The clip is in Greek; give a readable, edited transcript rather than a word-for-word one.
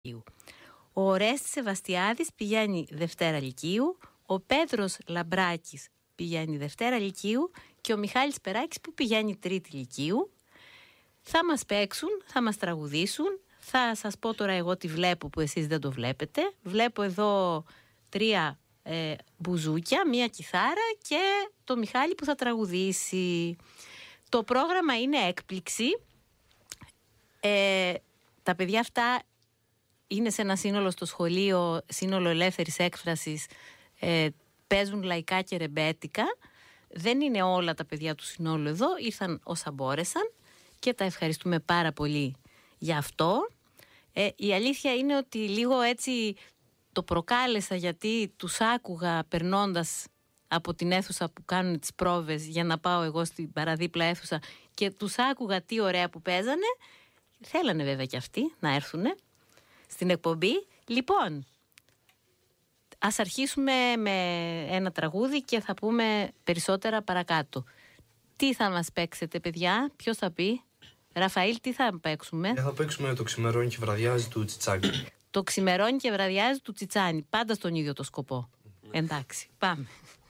Ο Ορέστης Σεβαστιάδης πηγαίνει Δευτέρα Λυκείου, ο Πέτρος Λαμπράκης πηγαίνει Δευτέρα Λυκείου και ο Μιχάλης Περάκης που πηγαίνει Τρίτη Λυκείου. Θα μας παίξουν, θα μας τραγουδήσουν. Θα σας πω τώρα εγώ τι βλέπω που εσείς δεν το βλέπετε. Βλέπω εδώ 3 μπουζούκια, 1 κιθάρα και το Μιχάλη που θα τραγουδήσει. Το πρόγραμμα είναι έκπληξη. Τα παιδιά αυτά είναι σε ένα σύνολο στο σχολείο, σύνολο ελεύθερης έκφρασης, παίζουν λαϊκά και ρεμπέτικα. Δεν είναι όλα τα παιδιά του συνόλου εδώ, ήρθαν όσα μπόρεσαν και τα ευχαριστούμε πάρα πολύ για αυτό. Η αλήθεια είναι ότι λίγο έτσι το προκάλεσα, γιατί τους άκουγα περνώντας από την αίθουσα που κάνουν τις πρόβες για να πάω εγώ στην παραδίπλα αίθουσα και τους άκουγα τι ωραία που παίζανε. Θέλανε βέβαια και αυτοί να έρθουνε στην εκπομπή. Λοιπόν, ας αρχίσουμε με ένα τραγούδι και θα πούμε περισσότερα παρακάτω. Τι θα μας παίξετε, παιδιά, ποιος θα πει? Ραφαήλ, τι θα παίξουμε? Θα παίξουμε το Ξημερώνει και βραδιάζει του Τσιτσάνι. Το Ξημερώνει και βραδιάζει του Τσιτσάνι, πάντα στον ίδιο το σκοπό. Εντάξει, πάμε.